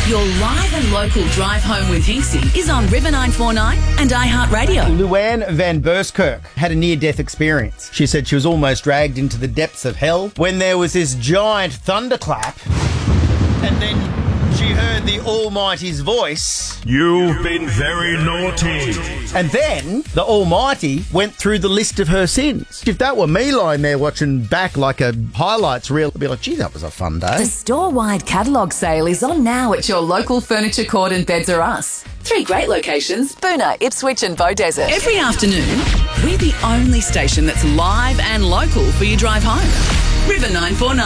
Your live and local drive home with Hinksy is on River 949 and iHeartRadio. Luann Van Buskirk had a near-death experience. She said she was almost dragged into the depths of hell when there was this giant thunderclap, and then she heard the Almighty's voice. You've been very naughty. And then the Almighty went through the list of her sins. If that were me lying there watching back like a highlights reel, I'd be like, gee, that was a fun day. The store-wide catalogue sale is on now at your local Furniture Court and Beds R Us. 3 great locations: Boonah, Ipswich and Beaudesert. Every afternoon, we're the only station that's live and local for your drive home. River 949.